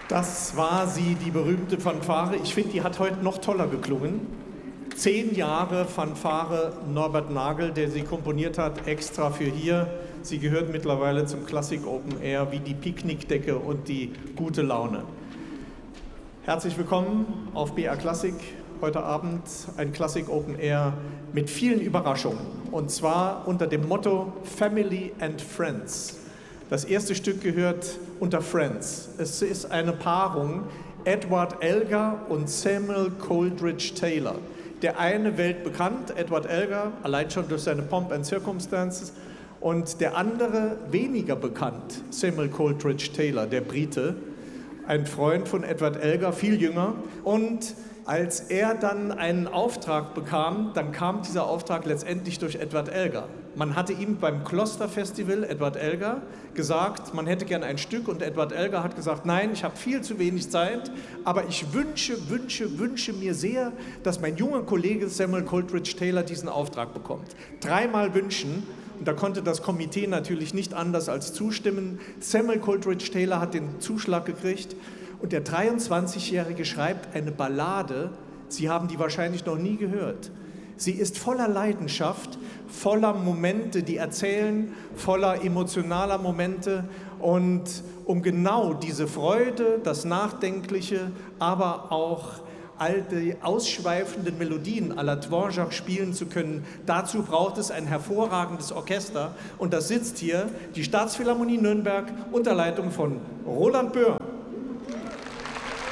Das war sie, die berühmte Fanfare. Ich finde, die hat heute noch toller geklungen. 10 Jahre Fanfare Norbert Nagel, der sie komponiert hat, extra für hier. Sie gehört mittlerweile zum Klassik Open Air wie die Picknickdecke und die gute Laune. Herzlich willkommen auf BR Klassik. Heute Abend ein Klassik Open Air mit vielen Überraschungen. Und zwar unter dem Motto Family and Friends. Das erste Stück gehört unter Friends. Es ist eine Paarung Edward Elgar und Samuel Coleridge Taylor. Der eine weltbekannt, Edward Elgar, allein schon durch seine Pomp and Circumstances, und der andere weniger bekannt, Samuel Coleridge Taylor, der Brite, ein Freund von Edward Elgar, viel jünger. Und als er dann einen Auftrag bekam, dann kam dieser Auftrag letztendlich durch Edward Elgar. Man hatte ihm beim Klosterfestival, Edward Elgar, gesagt, man hätte gern ein Stück, und Edward Elgar hat gesagt, nein, ich habe viel zu wenig Zeit, aber ich wünsche mir sehr, dass mein junger Kollege Samuel Coleridge Taylor diesen Auftrag bekommt. 3-mal wünschen, und da konnte das Komitee natürlich nicht anders als zustimmen. Samuel Coleridge Taylor hat den Zuschlag gekriegt. Und der 23-Jährige schreibt eine Ballade, Sie haben die wahrscheinlich noch nie gehört. Sie ist voller Leidenschaft, voller Momente, die erzählen, voller emotionaler Momente. Und um genau diese Freude, das Nachdenkliche, aber auch all die ausschweifenden Melodien à la Dvorak spielen zu können, dazu braucht es ein hervorragendes Orchester. Und das sitzt hier die Staatsphilharmonie Nürnberg unter Leitung von Roland Böhr.